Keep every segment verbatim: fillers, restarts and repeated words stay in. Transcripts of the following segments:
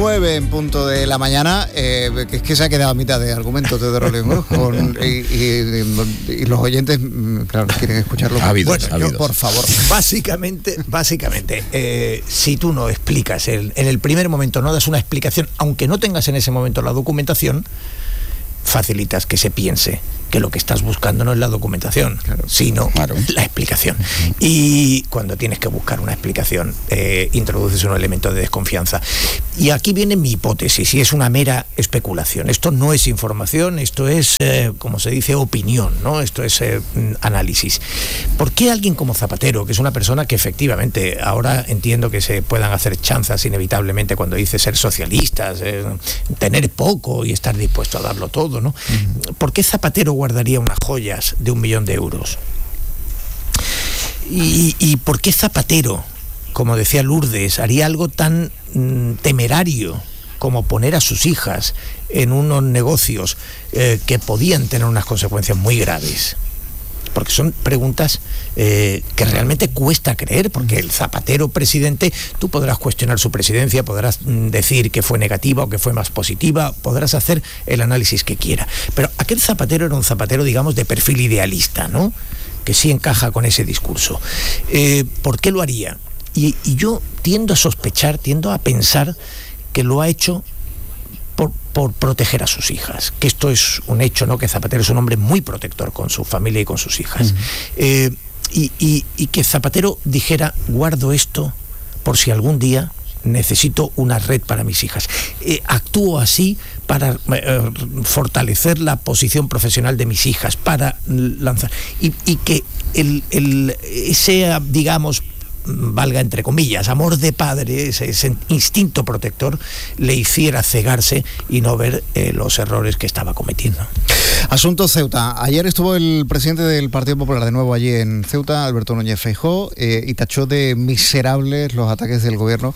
nueve en punto de la mañana, eh, que es que se ha quedado a mitad de argumento de Rolling Group con y, y, y los oyentes, claro, quieren escucharlo. Ávidos, bueno, ávidos. Yo, por favor. Básicamente, básicamente, eh, si tú no explicas, el, en el primer momento no das una explicación, aunque no tengas en ese momento la documentación, facilitas que se piense que lo que estás buscando no es la documentación, claro, sino claro. la explicación. Uh-huh. Y cuando tienes que buscar una explicación, eh, introduces un elemento de desconfianza. Y aquí viene mi hipótesis, y es una mera especulación. Esto no es información, esto es, eh, como se dice, opinión, ¿no? Esto es eh, análisis. ¿Por qué alguien como Zapatero, que es una persona que efectivamente, ahora entiendo que se puedan hacer chanzas inevitablemente cuando dice ser socialistas, eh, tener poco y estar dispuesto a darlo todo, ¿no? Uh-huh. ¿Por qué Zapatero guardaría unas joyas de un millón de euros? ¿Y, y por qué Zapatero, como decía Lourdes, haría algo tan mm, temerario como poner a sus hijas en unos negocios eh, que podían tener unas consecuencias muy graves? Porque son preguntas eh, que realmente cuesta creer, porque el Zapatero presidente, tú podrás cuestionar su presidencia, podrás mm, decir que fue negativa o que fue más positiva, podrás hacer el análisis que quiera, pero aquel Zapatero era un Zapatero, digamos, de perfil idealista, ¿no? Que sí encaja con ese discurso. Eh, ¿por qué lo haría? Y, y yo tiendo a sospechar, tiendo a pensar que lo ha hecho Por, por proteger a sus hijas, que esto es un hecho, ¿no? Que Zapatero es un hombre muy protector con su familia y con sus hijas. Uh-huh. eh, y, y, y que Zapatero dijera, guardo esto por si algún día necesito una red para mis hijas. Eh, actúo así para eh, fortalecer la posición profesional de mis hijas, para lanzar... Y, y que el, el, ese, digamos, valga entre comillas, amor de padre, ese, ese instinto protector, le hiciera cegarse y no ver eh, los errores que estaba cometiendo. Asunto Ceuta. Ayer estuvo el presidente del Partido Popular de nuevo allí en Ceuta, Alberto Núñez Feijóo, eh, y tachó de miserables los ataques del gobierno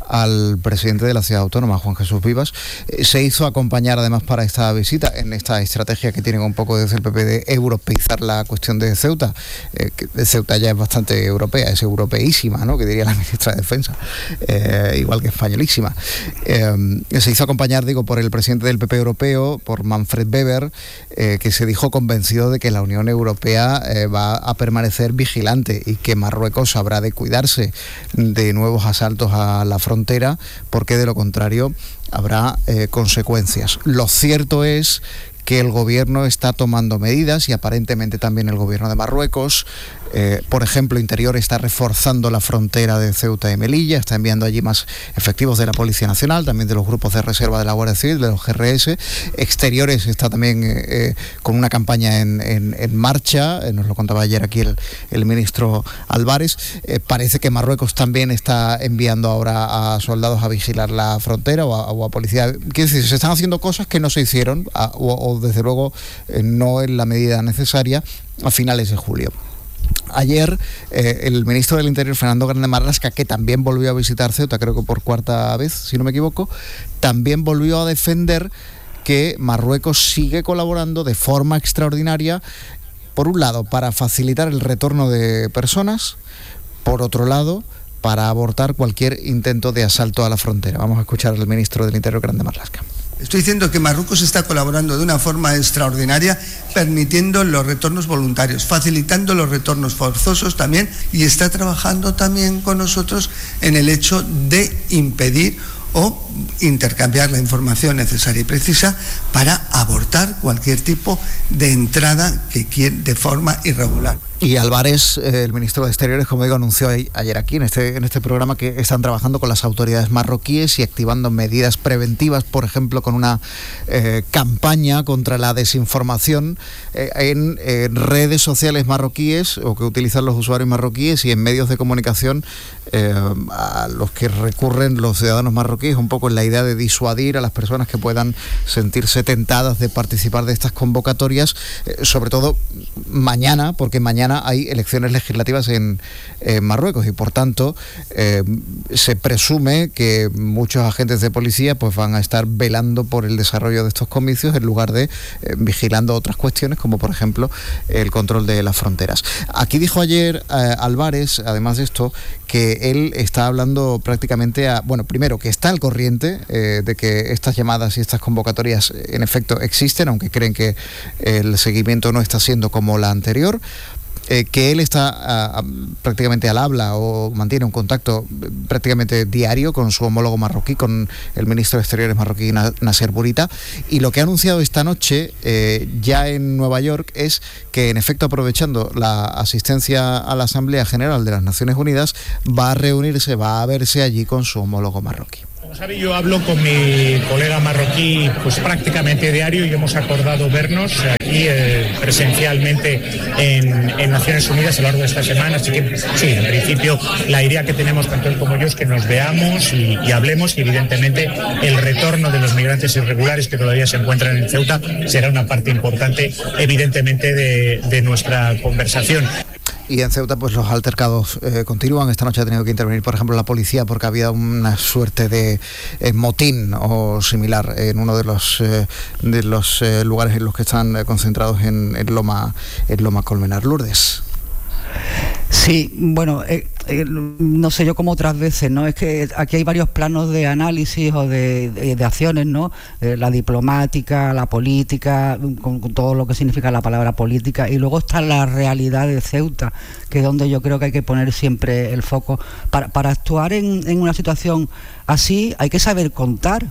al presidente de la ciudad autónoma, Juan Jesús Vivas. Eh, se hizo acompañar además para esta visita, en esta estrategia que tienen un poco desde el P P de europeizar la cuestión de Ceuta, eh, que Ceuta ya es bastante europea, es europeísima, ¿no? Que diría la ministra de Defensa, eh, igual que españolísima. Eh, se hizo acompañar, digo, por el presidente del P P europeo, por Manfred Weber, eh, que se dijo convencido de que la Unión Europea eh, va a permanecer vigilante y que Marruecos habrá de cuidarse de nuevos asaltos a la frontera, porque de lo contrario habrá eh, consecuencias. Lo cierto es que el gobierno está tomando medidas, y aparentemente también el gobierno de Marruecos. Eh, por ejemplo, Interior está reforzando la frontera de Ceuta y Melilla, está enviando allí más efectivos de la Policía Nacional, también de los grupos de reserva de la Guardia Civil, de los G R S. Exteriores está también eh, con una campaña en, en, en marcha, eh, nos lo contaba ayer aquí el, el ministro Álvarez. Eh, parece que Marruecos también está enviando ahora a soldados a vigilar la frontera o a, o a policía. Quiere decir, se están haciendo cosas que no se hicieron, a, o, o desde luego eh, no en la medida necesaria, a finales de julio. Ayer eh, el ministro del Interior, Fernando Grande Marlasca, que también volvió a visitar Ceuta, creo que por cuarta vez, si no me equivoco, también volvió a defender que Marruecos sigue colaborando de forma extraordinaria, por un lado, para facilitar el retorno de personas, por otro lado, para abortar cualquier intento de asalto a la frontera. Vamos a escuchar al ministro del Interior, Grande Marlasca. Estoy diciendo que Marruecos está colaborando de una forma extraordinaria, permitiendo los retornos voluntarios, facilitando los retornos forzosos también, y está trabajando también con nosotros en el hecho de impedir o intercambiar la información necesaria y precisa para abortar cualquier tipo de entrada que quiera de forma irregular. Y Álvarez, eh, el ministro de Exteriores, como digo, anunció ayer aquí en este, en este programa que están trabajando con las autoridades marroquíes y activando medidas preventivas, por ejemplo, con una eh, campaña contra la desinformación eh, en, en redes sociales marroquíes, o que utilizan los usuarios marroquíes, y en medios de comunicación eh, a los que recurren los ciudadanos marroquíes, un poco en la idea de disuadir a las personas que puedan sentirse tentadas de participar de estas convocatorias, eh, sobre todo mañana, porque mañana semana hay elecciones legislativas en, en Marruecos y por tanto eh, se presume que muchos agentes de policía pues van a estar velando por el desarrollo de estos comicios en lugar de eh, vigilando otras cuestiones como por ejemplo el control de las fronteras. Aquí dijo ayer eh, Álvarez, además de esto, que él está hablando prácticamente a, bueno, primero que está al corriente eh, de que estas llamadas y estas convocatorias en efecto existen, aunque creen que el seguimiento no está siendo como la anterior. Eh, que él está a, a, prácticamente al habla o mantiene un contacto prácticamente diario con su homólogo marroquí, con el ministro de Exteriores marroquí Nasser Bourita, y lo que ha anunciado esta noche eh, ya en Nueva York es que en efecto, aprovechando la asistencia a la Asamblea General de las Naciones Unidas, va a reunirse, va a verse allí con su homólogo marroquí. Como sabe, yo hablo con mi colega marroquí pues prácticamente diario y hemos acordado vernos aquí eh, presencialmente en, en Naciones Unidas a lo largo de esta semana. Así que sí, en principio la idea que tenemos tanto él como yo es que nos veamos y, y hablemos, y evidentemente el retorno de los migrantes irregulares que todavía se encuentran en Ceuta será una parte importante evidentemente de, de nuestra conversación. Y en Ceuta pues los altercados eh, continúan. Esta noche ha tenido que intervenir, por ejemplo, la policía porque había una suerte de eh, motín o similar en uno de los eh, de los eh, lugares en los que están eh, concentrados en, en Loma en Loma Colmenar. Lourdes. Sí, bueno, eh, eh, no sé yo como otras veces, ¿no? Es que aquí hay varios planos de análisis o de, de, de acciones, ¿no? Eh, la diplomática, la política, con, con todo lo que significa la palabra política, y luego está la realidad de Ceuta, que es donde yo creo que hay que poner siempre el foco. Para, para actuar en, en una situación así hay que saber contar.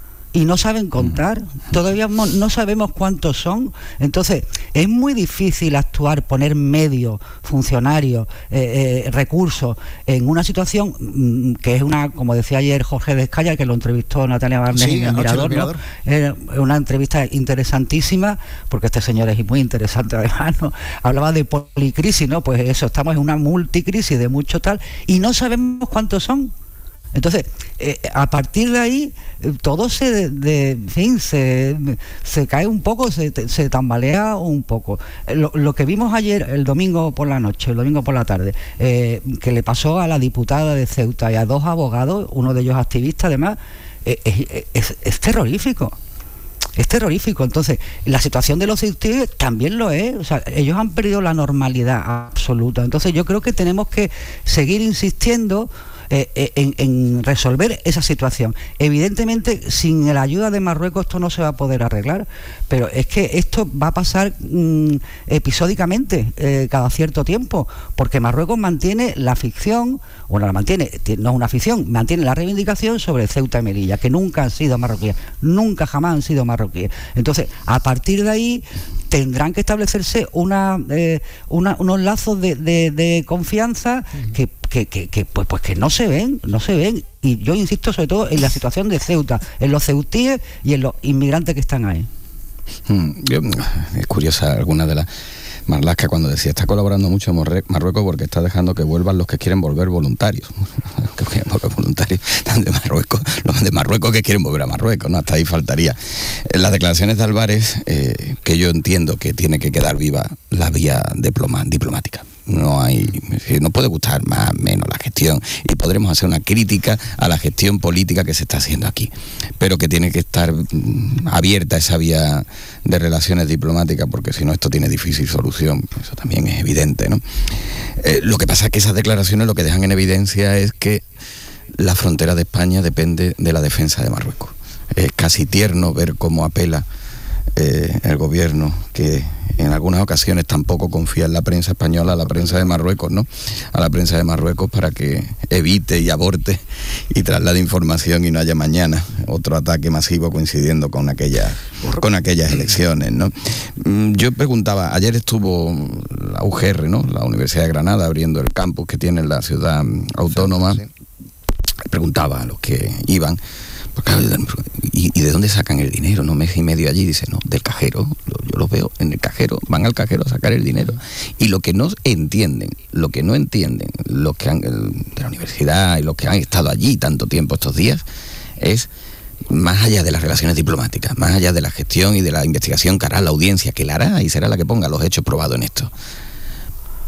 Y no saben contar, todavía no sabemos cuántos son. Entonces es muy difícil actuar, poner medios, funcionarios, eh, eh, recursos en una situación mmm, que es una, como decía ayer Jorge Descaya, que lo entrevistó Natalia Barnés sí, en el Mirador, ¿no? Eh, una entrevista interesantísima, porque este señor es muy interesante además, ¿no? Hablaba de policrisis, ¿no? Pues eso, estamos en una multicrisis de mucho tal, y no sabemos cuántos son. Entonces, eh, a partir de ahí, eh, todo se, de, de, en fin, se, se cae un poco, se, se tambalea un poco. Eh, lo, lo que vimos ayer, el domingo por la noche, el domingo por la tarde, eh, que le pasó a la diputada de Ceuta y a dos abogados, uno de ellos activista además, eh, es, es, es terrorífico. Es terrorífico. Entonces, la situación de los ceutíes también lo es. O sea, ellos han perdido la normalidad absoluta. Entonces, yo creo que tenemos que seguir insistiendo Eh, en, en resolver esa situación. Evidentemente, sin la ayuda de Marruecos esto no se va a poder arreglar, pero es que esto va a pasar mmm, episódicamente, eh, cada cierto tiempo, porque Marruecos mantiene la ficción, bueno, la mantiene, no es una ficción, mantiene la reivindicación sobre Ceuta y Melilla, que nunca han sido marroquíes, nunca jamás han sido marroquíes. Entonces, a partir de ahí tendrán que establecerse una, eh, una unos lazos de, de, de confianza uh-huh. que Que, que, que pues, pues que no se ven, no se ven. Y yo insisto sobre todo en la situación de Ceuta, en los ceutíes y en los inmigrantes que están ahí. Hmm, yo, es curiosa alguna de las Marlaska cuando decía está colaborando mucho Marruecos porque está dejando que vuelvan los que quieren volver voluntarios. que quieren volver voluntarios de Marruecos, los de Marruecos que quieren volver a Marruecos, ¿no? Hasta ahí faltaría. Las declaraciones de Álvarez, eh, que yo entiendo que tiene que quedar viva la vía diploma, diplomática. No hay, no puede gustar más o menos la gestión y podremos hacer una crítica a la gestión política que se está haciendo aquí, pero que tiene que estar mm, abierta esa vía de relaciones diplomáticas, porque si no esto tiene difícil solución. Eso también es evidente, ¿no? Eh, lo que pasa es que esas declaraciones lo que dejan en evidencia es que la frontera de España depende de la defensa de Marruecos. Es casi tierno ver cómo apela eh, el gobierno, que en algunas ocasiones tampoco confía en la prensa española, a la prensa de Marruecos, ¿no? A la prensa de Marruecos para que evite y aborte y traslade información y no haya mañana otro ataque masivo coincidiendo con aquellas con aquellas elecciones, ¿no? Yo preguntaba, ayer estuvo la U G R, ¿no? La Universidad de Granada abriendo el campus que tiene en la ciudad autónoma. Sí, sí. Preguntaba a los que iban, ¿Y, ¿y de dónde sacan el dinero? No, mes y medio allí, dice, no, del cajero, yo los veo en el cajero, van al cajero a sacar el dinero. Y lo que no entienden, lo que no entienden, los que han, de la universidad y los que han estado allí tanto tiempo estos días, es más allá de las relaciones diplomáticas, más allá de la gestión y de la investigación que hará la audiencia, que la hará y será la que ponga los hechos probados en esto.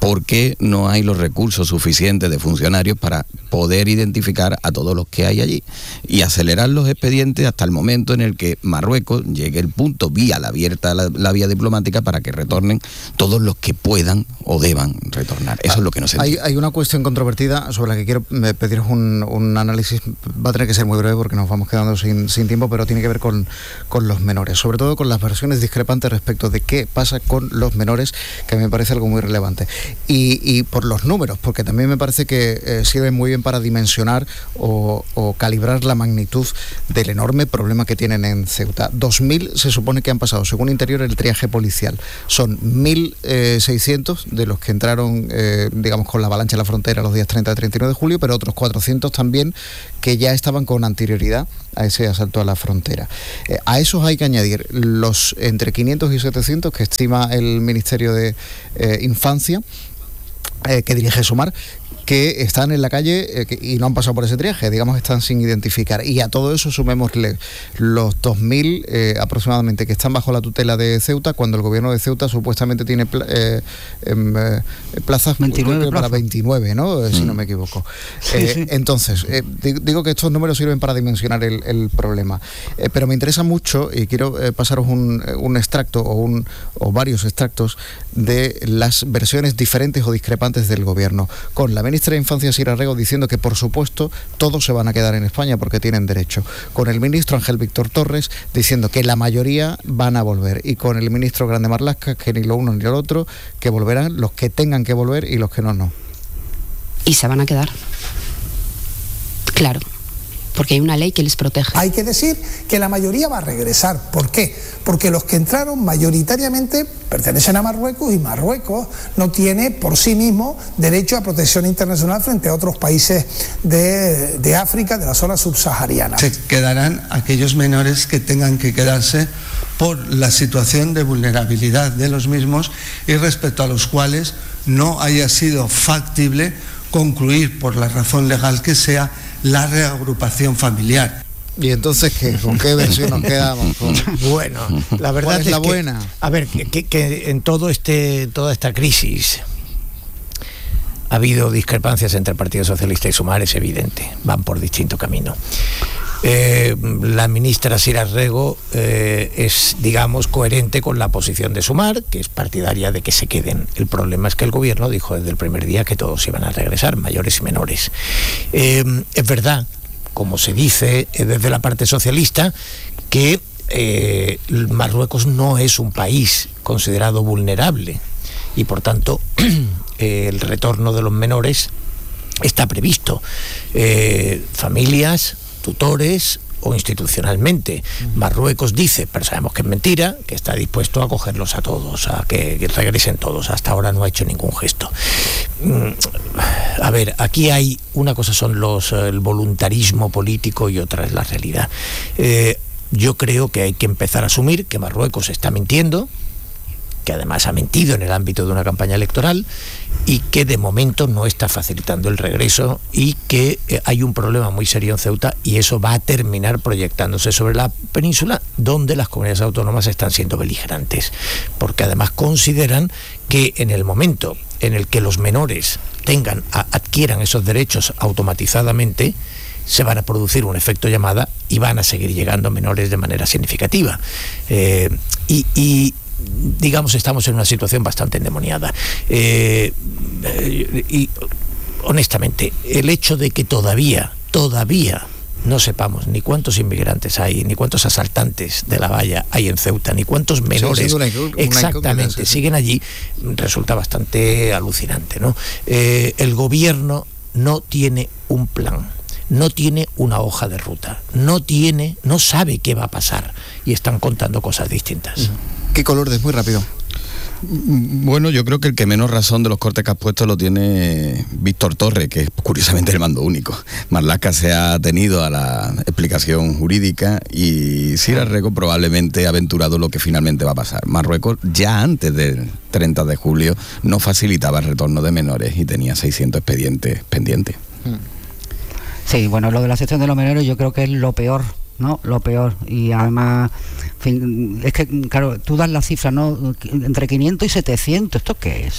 ¿por qué no hay los recursos suficientes de funcionarios para poder identificar a todos los que hay allí y acelerar los expedientes hasta el momento en el que Marruecos llegue el punto, vía la abierta la, la vía diplomática, para que retornen todos los que puedan o deban retornar? Eso ah, es lo que no se entiende. Hay, hay una cuestión controvertida sobre la que quiero pediros un, un análisis. Va a tener que ser muy breve porque nos vamos quedando sin, sin tiempo, pero tiene que ver con, con los menores, sobre todo con las versiones discrepantes respecto de qué pasa con los menores, que me parece algo muy relevante. Y, y por los números, porque también me parece que eh, sirven muy bien para dimensionar o, o calibrar la magnitud del enorme problema que tienen en Ceuta. dos mil se supone que han pasado, según Interior, el triaje policial. Son mil seiscientos de los que entraron, eh, digamos, con la avalancha a la frontera los días treinta y treinta y nueve de julio, pero otros cuatrocientos también que ya estaban con anterioridad a ese asalto a la frontera. Eh, a esos hay que añadir los entre quinientos y setecientos que estima el Ministerio de eh, Infancia, eh, que dirige Sumar, que están en la calle eh, que, y no han pasado por ese triaje, digamos, están sin identificar. Y a todo eso sumémosle los dos mil eh, aproximadamente que están bajo la tutela de Ceuta, cuando el gobierno de Ceuta supuestamente tiene pla eh, eh, plazas veintinueve para veintinueve, ¿no? Mm. Si no me equivoco. Sí, eh, sí. Entonces, eh, digo que estos números sirven para dimensionar el, el problema. Eh, pero me interesa mucho, y quiero eh, pasaros un, un extracto o, un, o varios extractos de las versiones diferentes o discrepantes del gobierno, con la ministra de Infancia, Sira Rego, diciendo que por supuesto todos se van a quedar en España porque tienen derecho, con el ministro Ángel Víctor Torres diciendo que la mayoría van a volver, y con el ministro Grande Marlaska que ni lo uno ni lo otro, que volverán los que tengan que volver y los que no, no. Y se van a quedar, claro, porque hay una ley que les protege. Hay que decir que la mayoría va a regresar. ¿Por qué? Porque los que entraron mayoritariamente pertenecen a Marruecos, y Marruecos no tiene por sí mismo derecho a protección internacional frente a otros países de, de África, de la zona subsahariana. Se quedarán aquellos menores que tengan que quedarse por la situación de vulnerabilidad de los mismos y respecto a los cuales no haya sido factible concluir, por la razón legal que sea, la reagrupación familiar. ¿Y entonces qué? ¿Con qué versión nos quedamos? ¿Con... Bueno, la verdad es, es la que, buena? A ver, que, que en todo este, toda esta crisis ha habido discrepancias entre el Partido Socialista y Sumar, es evidente, van por distinto camino. Eh, la ministra Sira Rego eh, es, digamos, coherente con la posición de Sumar, que es partidaria de que se queden. El problema es que el gobierno dijo desde el primer día que todos iban a regresar, mayores y menores. Eh, es verdad, como se dice eh, desde la parte socialista, que eh, Marruecos no es un país considerado vulnerable y por tanto eh, el retorno de los menores está previsto. Eh, familias, tutores o institucionalmente. Marruecos dice, pero sabemos que es mentira, que está dispuesto a acogerlos a todos, a que, que regresen todos. Hasta ahora no ha hecho ningún gesto. A ver, aquí hay una cosa son los el voluntarismo político y otra es la realidad. Eh, yo creo que hay que empezar a asumir que Marruecos está mintiendo, que además ha mentido en el ámbito de una campaña electoral y que de momento no está facilitando el regreso y que eh, hay un problema muy serio en Ceuta y eso va a terminar proyectándose sobre la península, donde las comunidades autónomas están siendo beligerantes, porque además consideran que en el momento en el que los menores tengan, a, adquieran esos derechos automatizadamente, se van a producir un efecto llamada y van a seguir llegando menores de manera significativa. Eh, y, y digamos, estamos en una situación bastante endemoniada. Eh, y honestamente, el hecho de que todavía, todavía no sepamos ni cuántos inmigrantes hay, ni cuántos asaltantes de la valla hay en Ceuta, ni cuántos menores sí, una, una exactamente siguen allí, resulta bastante alucinante, ¿no? Eh, el gobierno no tiene un plan, no tiene una hoja de ruta, no tiene, no sabe qué va a pasar y están contando cosas distintas. ¿Qué color es? Muy rápido. Bueno, yo creo que el que menos razón de los cortes que has puesto lo tiene Víctor Torres, que es curiosamente el mando único. Marlaska se ha atenido a la explicación jurídica y Sira Rego probablemente ha aventurado lo que finalmente va a pasar. Marruecos ya antes del treinta de julio no facilitaba el retorno de menores y tenía seiscientos expedientes pendientes. Sí, bueno, lo de la sección de los menores yo creo que es lo peor, ¿no? Lo peor. Y además, en fin, es que, claro, tú das la cifra, ¿no? Entre quinientos y setecientos, ¿esto qué es?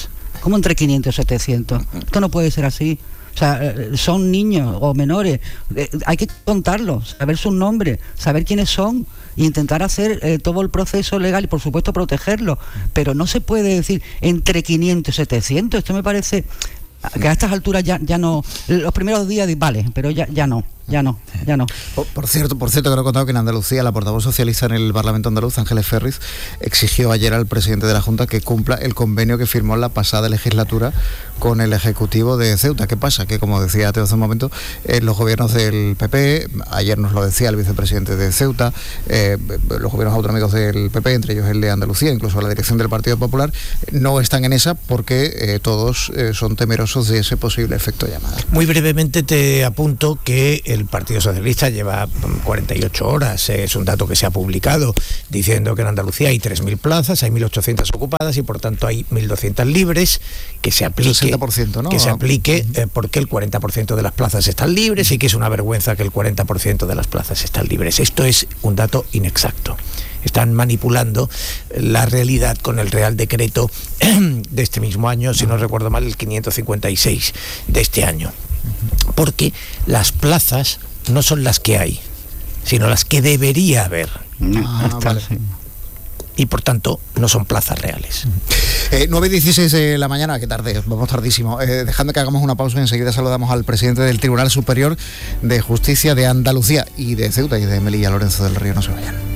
¿Cómo entre quinientos y setecientos? Esto no puede ser así. O sea, son niños o menores, eh, hay que contarlos, saber sus nombres, saber quiénes son e intentar hacer eh, todo el proceso legal y por supuesto protegerlos, pero no se puede decir entre quinientos y setecientos, esto me parece que a estas alturas ya, ya no, los primeros días vale, pero ya, ya no. Ya no, ya no. Por, por cierto, por cierto, que no he contado que en Andalucía la portavoz socialista en el Parlamento andaluz, Ángeles Ferriz, exigió ayer al presidente de la Junta que cumpla el convenio que firmó en la pasada legislatura con el Ejecutivo de Ceuta. ¿Qué pasa? Que, como decía Teo hace un momento, eh, los gobiernos del P P, ayer nos lo decía el vicepresidente de Ceuta, eh, los gobiernos autonómicos del P P, entre ellos el de Andalucía, incluso la dirección del Partido Popular, no están en esa porque eh, todos eh, son temerosos de ese posible efecto llamada. Muy brevemente te apunto que el Partido Socialista lleva cuarenta y ocho horas, es un dato que se ha publicado, diciendo que en Andalucía hay tres mil plazas, hay mil ochocientas ocupadas y por tanto hay mil doscientas libres, que se aplique, sesenta por ciento, ¿no? que se aplique eh, porque el cuarenta por ciento de las plazas están libres y que es una vergüenza que el cuarenta por ciento de las plazas están libres. Esto es un dato inexacto. Están manipulando la realidad con el Real Decreto de este mismo año, si no recuerdo mal, el quinientos cincuenta y seis de este año. Porque las plazas no son las que hay, sino las que debería haber. Ah, vale. Y por tanto no son plazas reales. Eh, nueve y dieciséis de la mañana, qué tarde, vamos tardísimo. Eh, dejadme que hagamos una pausa y enseguida saludamos al presidente del Tribunal Superior de Justicia de Andalucía y de Ceuta y de Melilla, Lorenzo del Río. No se vayan.